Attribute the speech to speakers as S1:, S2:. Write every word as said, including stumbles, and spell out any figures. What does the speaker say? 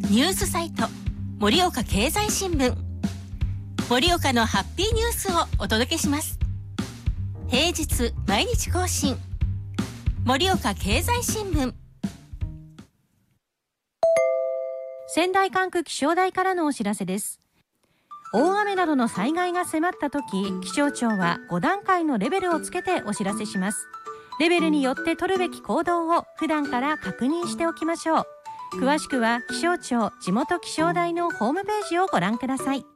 S1: ニュースサイト盛岡経済新聞、盛岡のハッピーニュースをお届けします。平日毎日更新、盛岡経済新聞。
S2: 仙台管区気象台からのお知らせです。大雨などの災害が迫った時、気象庁はご段階のレベルをつけてお知らせします。レベルによって取るべき行動を普段から確認しておきましょう。詳しくは気象庁地元気象台のホームページをご覧ください。